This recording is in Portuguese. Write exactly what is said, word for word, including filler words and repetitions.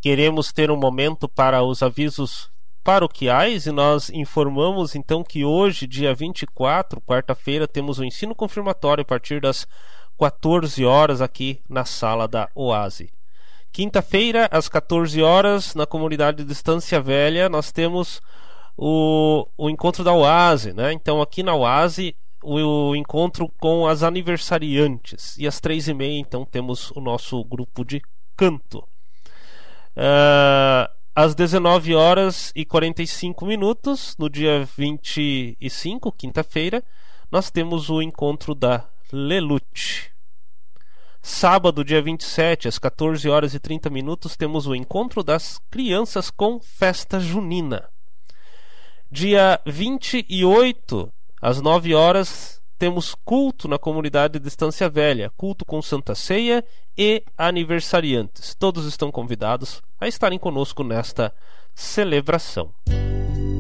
queremos ter um momento para os avisos paroquiais, e nós informamos então que hoje, dia vinte e quatro, quarta-feira, temos o ensino confirmatório a partir das quatorze horas aqui na sala da Oase. Quinta-feira, às quatorze horas, na comunidade de Estância Velha, nós temos o, o encontro da Oase, né? Então aqui na Oase, o, o encontro com as aniversariantes. E às três e meia, então, temos o nosso grupo de canto. Uh, às dezenove horas e quarenta e cinco minutos, no dia vinte e cinco, quinta-feira, nós temos o encontro da Lelute. Sábado, dia vinte e sete, às quatorze horas e trinta minutos, temos o encontro das crianças com festa junina. Dia vinte e oito, às nove horas, temos culto na comunidade de Estância Velha, culto com Santa Ceia e aniversariantes. Todos estão convidados a estarem conosco nesta celebração.